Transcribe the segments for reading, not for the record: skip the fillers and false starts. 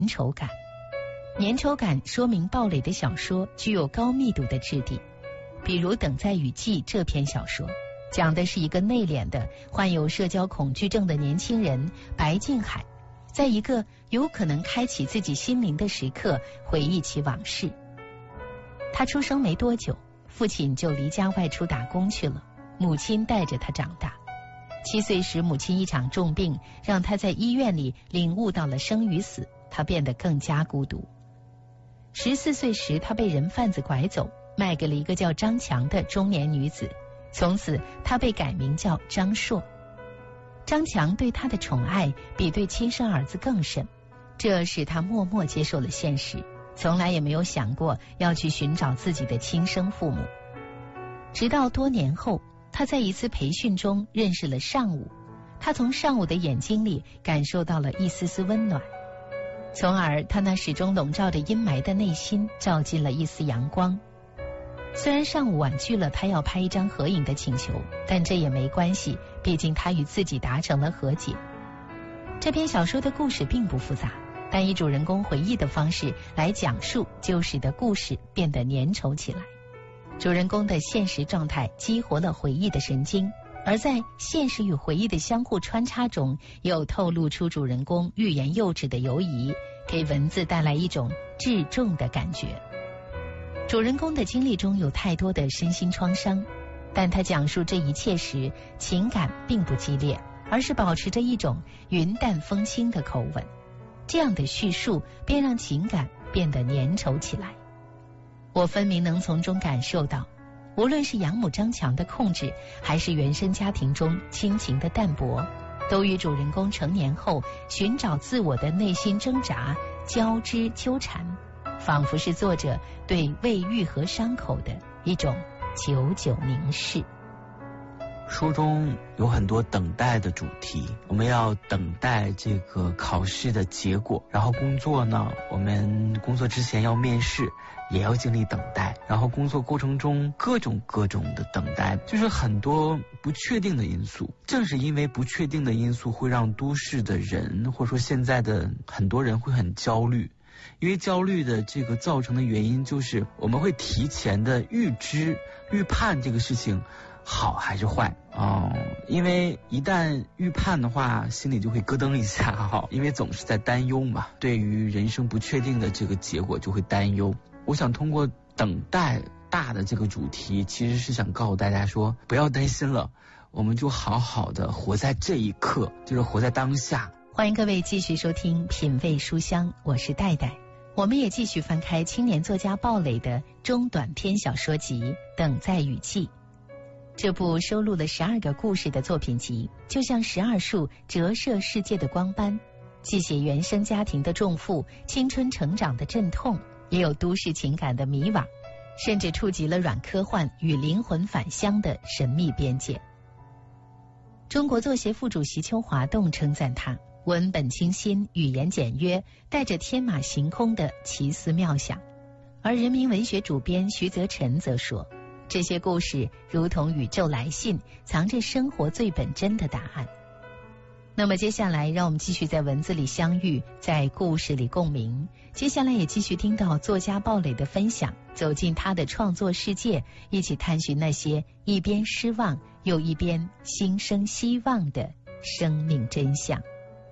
稠感。粘稠感说明鲍蕾的小说具有高密度的质地，比如《等待雨季》这篇小说，讲的是一个内敛的患有社交恐惧症的年轻人白敬海，在一个有可能开启自己心灵的时刻回忆起往事。他出生没多久，父亲就离家外出打工去了，母亲带着他长大。7岁时，母亲一场重病让他在医院里领悟到了生与死，他变得更加孤独。14岁时，他被人贩子拐走，卖给了一个叫张强的中年女子，从此他被改名叫张硕。张强对他的宠爱比对亲生儿子更甚，这使他默默接受了现实，从来也没有想过要去寻找自己的亲生父母。直到多年后，他在一次培训中认识了尚武，他从尚武的眼睛里感受到了一丝丝温暖，从而他那始终笼罩着阴霾的内心照进了一丝阳光。虽然尚武婉拒了他要拍一张合影的请求，但这也没关系，毕竟他与自己达成了和解。这篇小说的故事并不复杂，但以主人公回忆的方式来讲述，就使得故事变得粘稠起来。主人公的现实状态激活了回忆的神经，而在现实与回忆的相互穿插中，又透露出主人公欲言又止的犹疑，给文字带来一种至重的感觉。主人公的经历中有太多的身心创伤，但他讲述这一切时，情感并不激烈，而是保持着一种云淡风轻的口吻。这样的叙述便让情感变得粘稠起来。我分明能从中感受到，无论是养母张强的控制，还是原生家庭中亲情的淡薄，都与主人公成年后寻找自我的内心挣扎交织纠缠，仿佛是作者对未愈合伤口的一种久久凝视。 书中有很多等待的主题，我们要等待这个考试的结果，然后工作呢，我们工作之前要面试，也要经历等待，然后工作过程中各种的等待，就是很多不确定的因素。正是因为不确定的因素，会让都市的人，或者说现在的很多人会很焦虑。因为焦虑的这个造成的原因，就是我们会提前的预判这个事情好还是坏因为一旦预判的话，心里就会咯噔一下因为总是在担忧嘛，对于人生不确定的这个结果就会担忧。我想通过等待大的这个主题，其实是想告诉大家说，不要担心了，我们就好好的活在这一刻，就是活在当下。 欢迎各位继续收听品味书香，我是戴戴。我们也继续翻开青年作家鲍蕾的中短篇小说集《等待雨季》。这部收录了12个故事的作品集，就像12束折射世界的光斑，既写原生家庭的重负，青春成长的阵痛，也有都市情感的迷惘，甚至触及了软科幻与灵魂返乡的神秘边界。中国作协副主席邱华栋称赞他文本清新，语言简约，带着天马行空的奇思妙想。而人民文学主编徐泽臣则说，这些故事如同宇宙来信，藏着生活最本真的答案。那么接下来让我们继续在文字里相遇，在故事里共鸣。接下来也继续听到作家鲍蕾的分享，走进他的创作世界，一起探寻那些一边失望又一边心生希望的生命真相。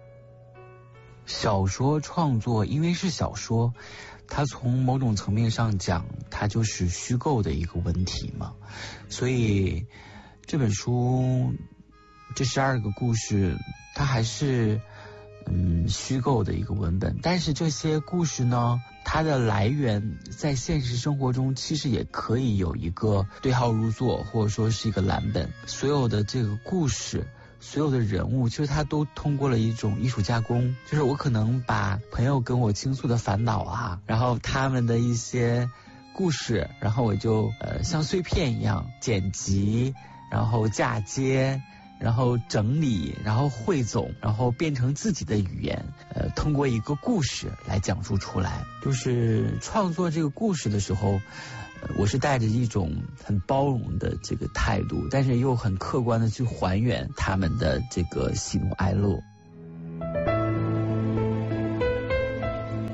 小说创作因为是小说，它从某种层面上讲，它就是虚构的一个文体嘛，所以这本书这12个故事它还是虚构的一个文本，但是这些故事呢，它的来源在现实生活中其实也可以有一个对号入座，或者说是一个蓝本。所有的这个故事，所有的人物，其实它都通过了一种艺术加工，就是我可能把朋友跟我倾诉的烦恼然后他们的一些故事，然后我就像碎片一样剪辑，然后嫁接，然后整理，然后汇总，然后变成自己的语言，通过一个故事来讲述出来。就是创作这个故事的时候，我是带着一种很包容的这个态度，但是又很客观的去还原他们的这个喜怒哀乐。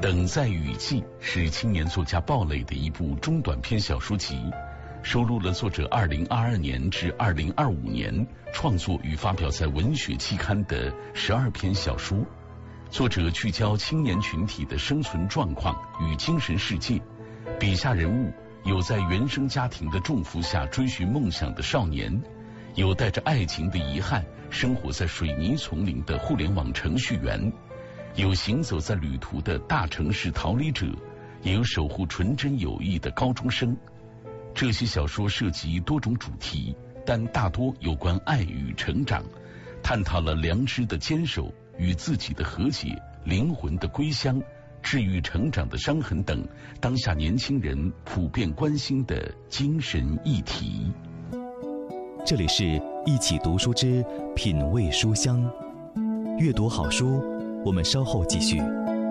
等在雨季是青年作家鲍蕾的一部中短篇小说集，收录了作者2022年至2025年创作与发表在文学期刊的12篇小说。作者聚焦青年群体的生存状况与精神世界，笔下人物有在原生家庭的重负下追寻梦想的少年，有带着爱情的遗憾生活在水泥丛林的互联网程序员，有行走在旅途的大城市逃离者，也有守护纯真友谊的高中生。这些小说涉及多种主题，但大多有关爱与成长，探讨了良知的坚守、与自己的和解、灵魂的归乡、治愈成长的伤痕等当下年轻人普遍关心的精神议题。 这里是一起读书之品味书香，阅读好书，我们稍后继续。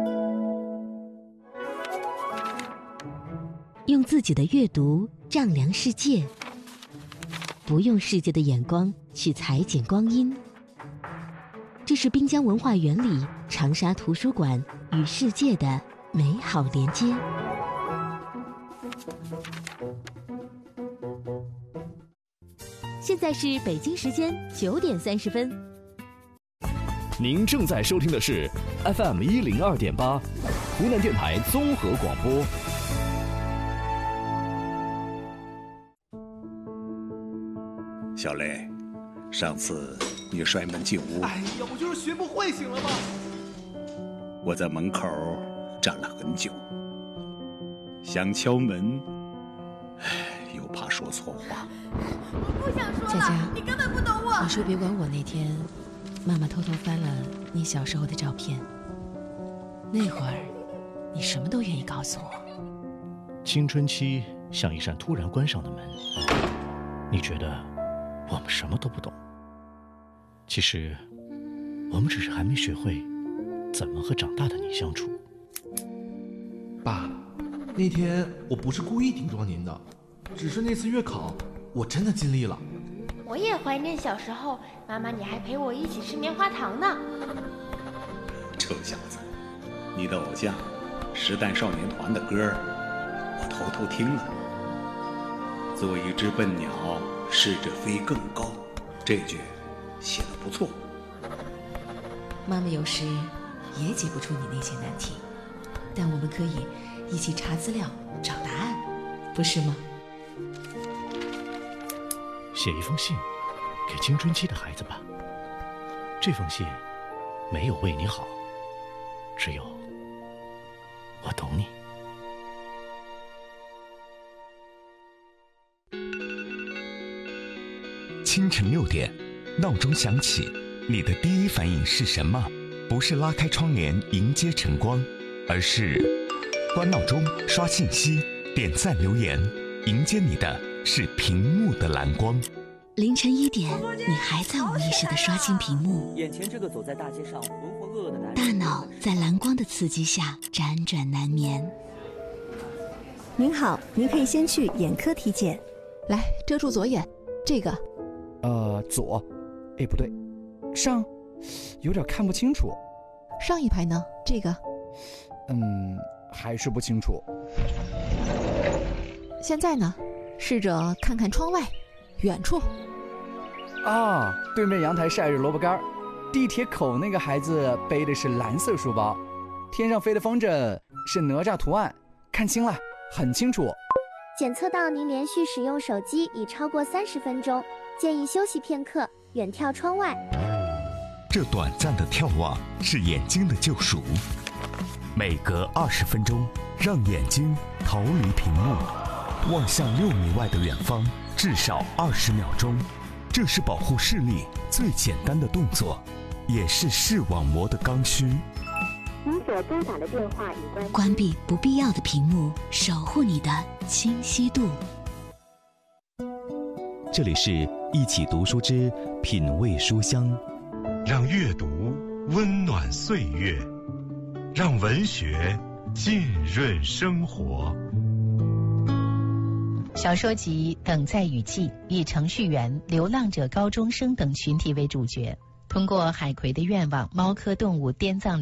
用自己的阅读丈量世界，不用世界的眼光去裁剪光阴。这是滨江文化园里长沙图书馆与世界的美好连接。现在是北京时间9点30分。 您正在收听的是 FM 102.8，湖南电台综合广播。 小雷，上次你摔门进屋， 哎呀，我就是学不会，行了吗？ 我在门口站了很久，想敲门，又怕说错话。 我不想说了， 佳佳， 你根本不懂我。 你说别管我。那天，妈妈偷偷翻了你小时候的照片，那会儿，你什么都愿意告诉我。 青春期像一扇突然关上的门，你觉得我们什么都不懂，其实我们只是还没学会怎么和长大的你相处。 爸，那天我不是故意顶撞您的，只是那次月考我真的尽力了。 我也怀念小时候，妈妈你还陪我一起吃棉花糖呢。 臭小子，你的偶像实弹少年团的歌我偷偷听了。做一只笨鸟，试着飞更高，这句写得不错。 妈妈有时也解不出你那些难题，但我们可以一起查资料找答案，不是吗？ 写一封信给青春期的孩子吧，这封信没有为你好，只有我懂你。 清晨6点，闹钟响起，你的第一反应是什么？不是拉开窗帘迎接晨光，而是关闹钟、刷信息、点赞留言，迎接你的是屏幕的蓝光。 凌晨1点，你还在无意识地刷新屏幕， 眼前这个走在大街上浑浑噩噩的男人， 大脑在蓝光的刺激下辗转难眠。 您好，您可以先去眼科体检。 来，遮住左眼，这个。 左，哎，不对，上，有点看不清楚。 上一排呢？这个。 还是不清楚。 现在呢？试着看看窗外，远处。 啊，对面阳台晒着萝卜干，地铁口那个孩子背的是蓝色书包，天上飞的风筝是哪吒图案，看清了，很清楚。 检测到您连续使用手机已超过30分钟，建议休息片刻，远眺窗外。 这短暂的眺望是眼睛的救赎，每隔20分钟，让眼睛逃离屏幕，望向6米外的远方，至少20秒钟。这是保护视力最简单的动作，也是视网膜的刚需。 您所拨打的电话已关闭不必要的屏幕，守护你的清晰度。 这里是一起读书之品味书香， 让阅读温暖岁月，让文学浸润生活。 小说集《等在雨季》以程序员、流浪者高中生等群体为主角，通过海葵的愿望、猫科动物、滇藏